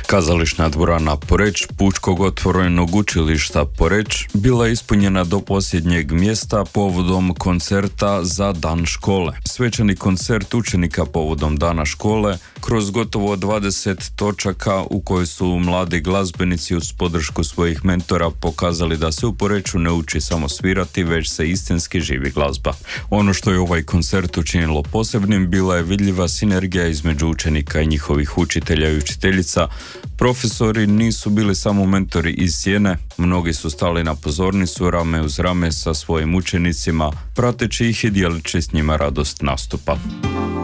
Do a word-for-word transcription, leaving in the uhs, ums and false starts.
Kazališna dvorana Poreč Pučkog otvorenog učilišta Poreč bila je ispunjena do posljednjeg mjesta povodom koncerta za Dan škole. Svečani koncert učenika povodom Dana škole kroz gotovo dvadeset točaka u kojoj su mladi glazbenici uz podršku svojih mentora pokazali da se u Poreču ne uči samo svirati, već se istinski živi glazba. Ono što je ovaj koncert učinilo posebnim bila je vidljiva sinergija između učenika i njihovih učitelja i učiteljica. Profesori nisu bili samo mentori iz sjene, mnogi su stali na pozornicu rame uz rame sa svojim učenicima, prateći ih i dijeleći s njima radost nastupa.